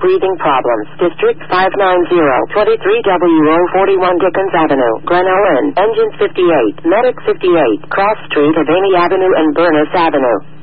breathing problems. District 590, 23W041 Dickens Avenue, Glen Ellen, Engine 58, Medic 58, Cross Street of Amy Avenue and Burness Avenue.